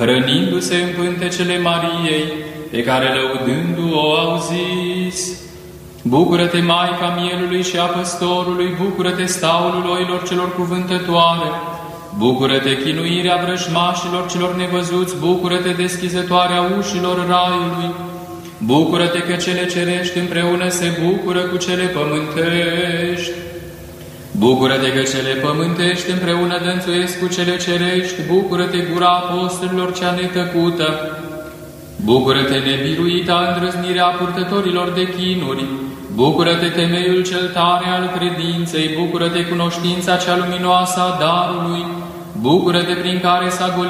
hrănindu-se în pântecele Mariei, pe care lăudându-o au zis: Bucură-te, Maica Mielului și a Păstorului, bucură-te, staulul oilor celor cuvântătoare, bucură-te, chinuirea vrăjmașilor celor nevăzuți, bucură-te, deschizătoarea ușilor raiului, bucură-te că cele cerești împreună se bucură cu cele pământești. Bucură-te că cele pământești împreună dănțuiesc cu cele cerești, bucură-te, gura apostolilor cea netăcută, bucură-te, nebiruita îndrăznirea purtătorilor de chinuri, bucură-te, temeiul cel tare al credinței, bucură-te, cunoștința cea luminoasă a darului, bucură-te, prin care s-a golit